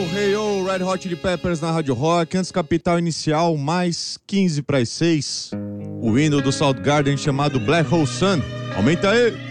Hey, oh, Red Hot Chili Peppers na Rádio Rock. Antes, Capital Inicial, mais 15 para as 6. O hino do Soundgarden chamado Black Hole Sun. Aumenta aí!